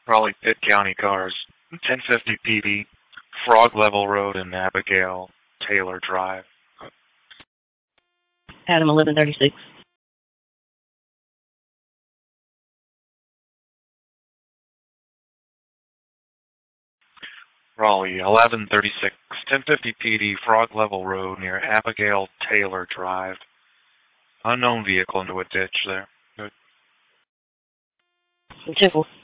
Raleigh Pitt County cars. 1050 PD, Frog Level Road and Abigail Taylor Drive. Adam 1136. Raleigh 1136, 1050 PD, Frog Level Road near Abigail Taylor Drive. Unknown vehicle into a ditch there. Good. 10-4.